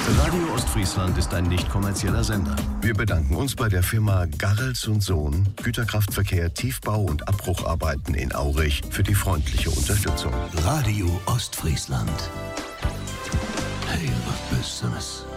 Radio Ostfriesland ist ein nicht kommerzieller Sender. Wir bedanken uns bei der Firma Garrels und Sohn, Güterkraftverkehr, Tiefbau und Abbrucharbeiten in Aurich für die freundliche Unterstützung. Radio Ostfriesland. Hey, was Besseres.